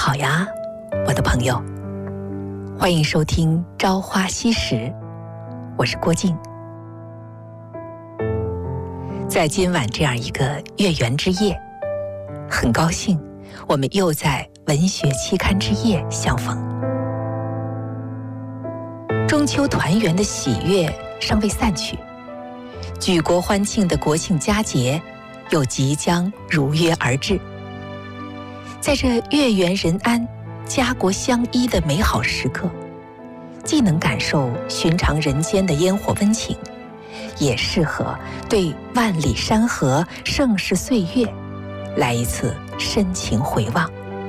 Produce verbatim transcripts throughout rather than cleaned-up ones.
好呀，我的朋友，欢迎收听《朝花夕拾》，我是郭静。在今晚这样一个月圆之夜，很高兴我们又在文学期刊之夜相逢。中秋团圆的喜悦尚未散去，举国欢庆的国庆佳节又即将如约而至。在这月圆人安、家国相依的美好时刻，既能感受寻常人间的烟火温情，也适合对万里山河、盛世岁月来一次深情回望。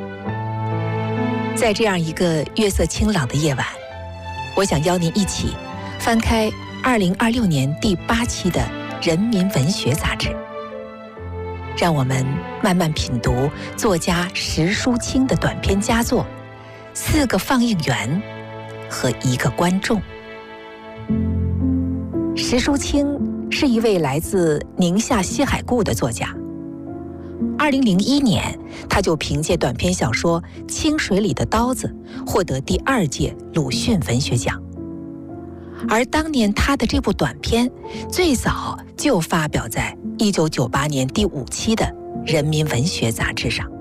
在这样一个月色清朗的夜晚，我想邀您一起翻开二零二六年第八期的《人民文学》杂志，让我们慢慢品读作家石淑清的短篇佳作《四个放映员和一个观众》。石淑清是一位来自宁夏西海固的作家。二零零一年，他就凭借短篇小说《清水里的刀子》获得第二届鲁迅文学奖。而当年他的这部短篇最早就发表在一九九八年第五期的《人民文学》杂志上。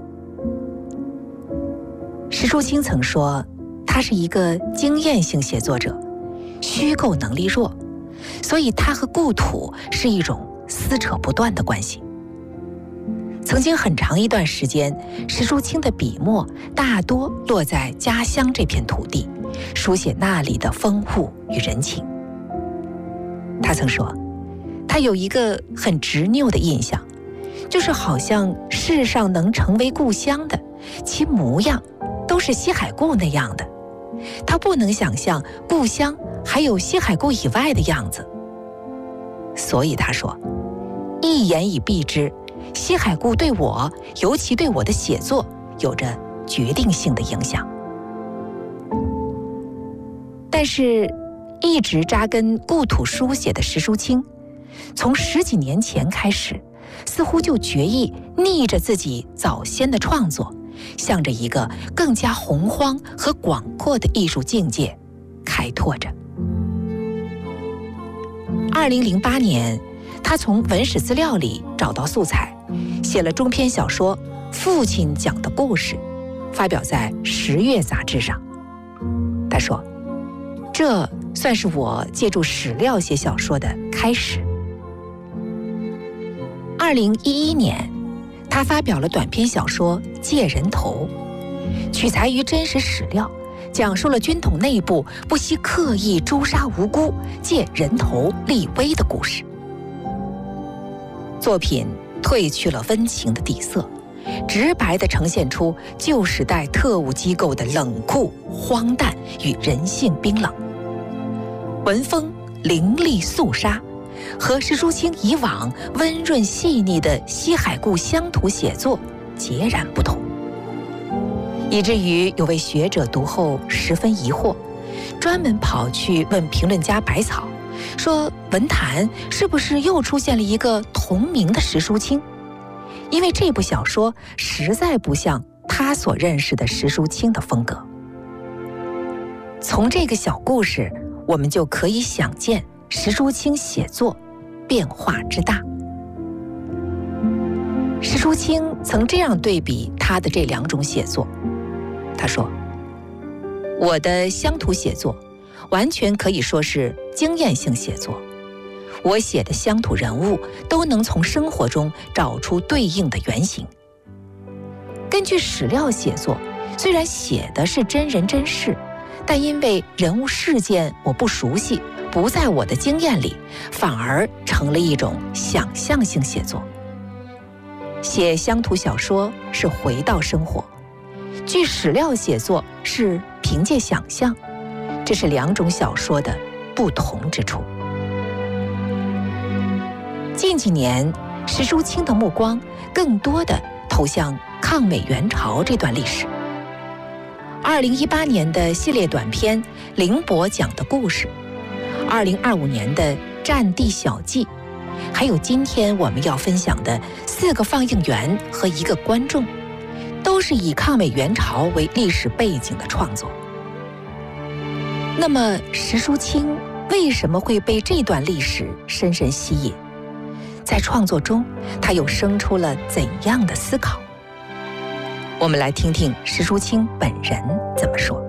石淑清曾说，他是一个经验性写作者，虚构能力弱，所以他和故土是一种撕扯不断的关系。曾经很长一段时间，石淑清的笔墨大多落在家乡这片土地，书写那里的风物与人情。他曾说，他有一个很执拗的印象，就是好像世上能成为故乡的，其模样都是西海固那样的。他不能想象故乡还有西海固以外的样子。所以他说，一言以蔽之，西海固对我，尤其对我的写作，有着决定性的影响。但是一直扎根故土书写的石淑清，从十几年前开始，似乎就决意逆着自己早先的创作，向着一个更加洪荒和广阔的艺术境界开拓着。二零零八年，他从文史资料里找到素材，写了中篇小说《父亲讲的故事》，发表在《十月》杂志上。他说，这算是我借助史料写小说的开始。二零一一年，他发表了短篇小说《借人头》，取材于真实史料，讲述了军统内部不惜刻意诛杀无辜、借人头立威的故事。作品褪去了温情的底色，直白地呈现出旧时代特务机构的冷酷、荒诞与人性冰冷。文风凌厉肃杀，和石淑清以往温润细腻的西海固乡土写作截然不同，以至于有位学者读后十分疑惑，专门跑去问评论家百草，说文坛是不是又出现了一个同名的石淑清？因为这部小说实在不像他所认识的石淑清的风格。从这个小故事，我们就可以想见石淑清写作变化之大。石淑清曾这样对比他的这两种写作，他说，我的乡土写作完全可以说是经验性写作，我写的乡土人物都能从生活中找出对应的原型。根据史料写作，虽然写的是真人真事，但因为人物事件我不熟悉，不在我的经验里，反而成了一种想象性写作。写乡土小说是回到生活，据史料写作是凭借想象，这是两种小说的不同之处。近几年，石淑清的目光更多地投向抗美援朝这段历史。二零一八年的系列短篇《凌波讲的故事》，二零二五年的《战地小记》，还有今天我们要分享的《四个放映员和一个观众》， 都是以抗美援朝为历史背景的创作。那么石淑清为什么会被这段历史深深吸引？在创作中，他又生出了怎样的思考？我们来听听石淑清本人怎么说。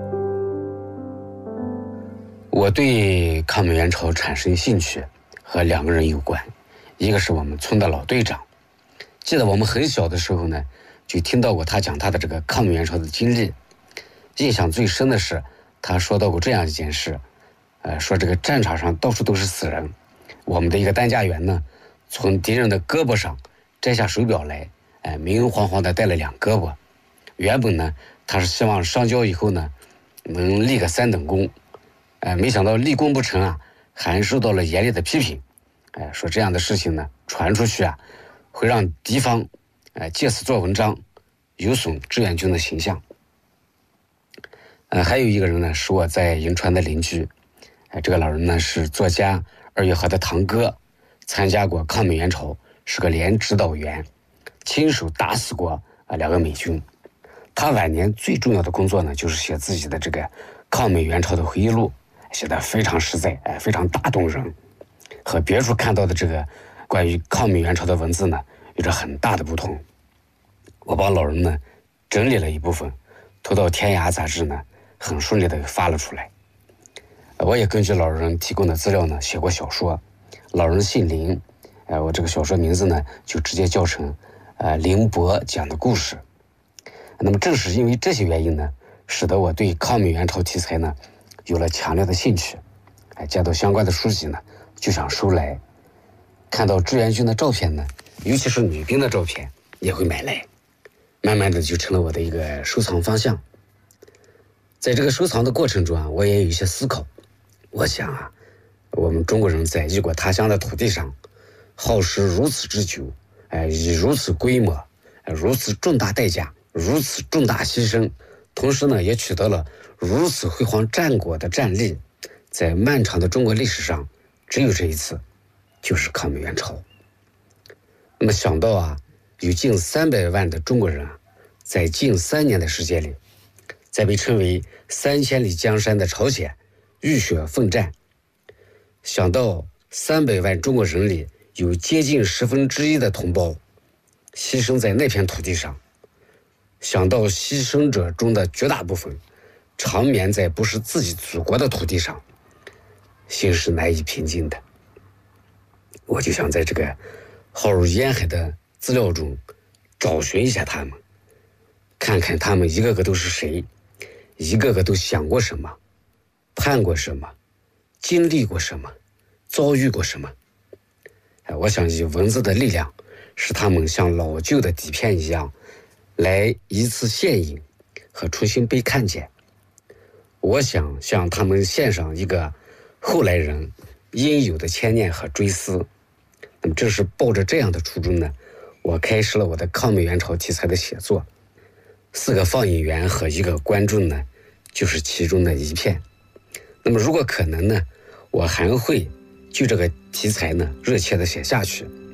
我对抗美援朝产生兴趣和两个人有关，一个是我们村的老队长，记得我们很小的时候呢，就听到过他讲他的这个抗美援朝的经历。印象最深的是他说到过这样一件事，呃，说这个战场上到处都是死人，我们的一个担架员呢，从敌人的胳膊上摘下手表来，哎、呃，明晃晃的戴了两胳膊。原本呢，他是希望上交以后呢，能立个三等功，呃，没想到立功不成啊，还受到了严厉的批评。哎、呃，说这样的事情呢，传出去啊，会让敌方，哎、呃，借此做文章，有损志愿军的形象。呃，还有一个人呢，是我在银川的邻居，哎、呃，这个老人呢是作家二月河的堂哥，参加过抗美援朝，是个连指导员，亲手打死过啊、呃、两个美军。他晚年最重要的工作呢，就是写自己的这个抗美援朝的回忆录，写得非常实在，哎、呃，非常打动人，和别处看到的这个关于抗美援朝的文字呢，有着很大的不同。我帮老人呢整理了一部分，投到《天涯》杂志呢，很顺利的发了出来。我也根据老人提供的资料呢，写过小说。老人姓林，呃，我这个小说名字呢，就直接叫成呃林伯讲的故事。那么正是因为这些原因呢，使得我对抗美援朝题材呢，有了强烈的兴趣。哎，见到相关的书籍呢，就想收来。看到志愿军的照片呢，尤其是女兵的照片，也会买来。慢慢的就成了我的一个收藏方向。在这个收藏的过程中啊，我也有一些思考。我想啊，我们中国人在异国他乡的土地上，耗时如此之久，哎，以如此规模，哎，如此重大代价，如此重大牺牲，同时呢，也取得了如此辉煌战果的战例，在漫长的中国历史上，只有这一次，就是抗美援朝。那么想到啊，有近三百万的中国人啊，在近三年的时间里，在被称为三千里江山的朝鲜浴血奋战。想到三百万中国人里有接近十分之一的同胞牺牲在那片土地上，想到牺牲者中的绝大部分长眠在不是自己祖国的土地上，心是难以平静的。我就想在这个浩如烟海的资料中找寻一下他们，看看他们一个个都是谁，一个个都想过什么，盼过什么，经历过什么，遭遇过什么。哎，我想以文字的力量，使他们像老旧的底片一样，来一次现影和重新被看见。我想向他们献上一个后来人应有的牵念和追思。那么正是抱着这样的初衷呢，我开始了我的抗美援朝题材的写作。四个放映员和一个观众呢，就是其中的一片。那么如果可能呢，我还会就这个题材呢热切的写下去。